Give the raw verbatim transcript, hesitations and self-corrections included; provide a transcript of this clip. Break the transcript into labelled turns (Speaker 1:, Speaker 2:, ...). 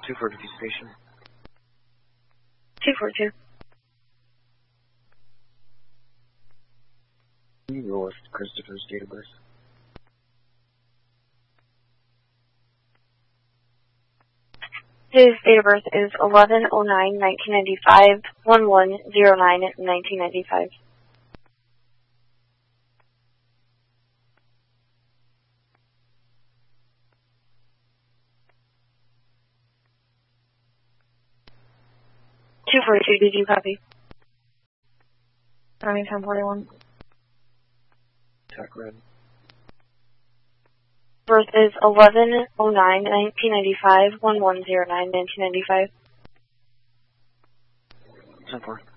Speaker 1: two forty-two station.
Speaker 2: two forty-two.
Speaker 1: Can you roll with Christopher's date of birth?
Speaker 2: His date of birth is eleven oh nine nineteen ninety-five, one one oh nine nineteen ninety-five. two forty-two, did you copy? County ten forty-one.
Speaker 1: Attack red.
Speaker 2: Birth is eleven oh nine nineteen ninety-five, one one oh nine nineteen ninety-five.
Speaker 1: ten four.